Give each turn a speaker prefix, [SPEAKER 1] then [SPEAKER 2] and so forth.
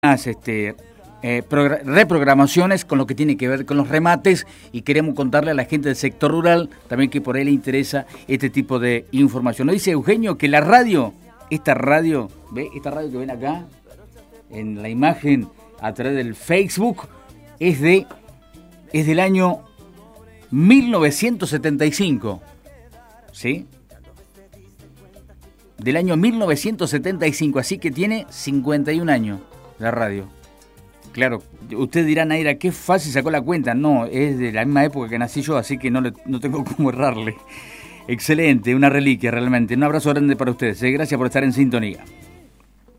[SPEAKER 1] reprogramaciones con lo que tiene que ver con los remates, y queremos contarle a la gente del sector rural también que por ahí le interesa este tipo de información. Nos dice Eugenio que la radio, esta radio que ven acá en la imagen a través del Facebook, es del año 1975, ¿sí? Del año 1975, así que tiene 51 años la radio. Claro, usted dirá, Naira, qué fácil sacó la cuenta. No, es de la misma época que nací yo, así que no tengo cómo errarle. Excelente, una reliquia realmente. Un abrazo grande para ustedes. Gracias por estar en sintonía.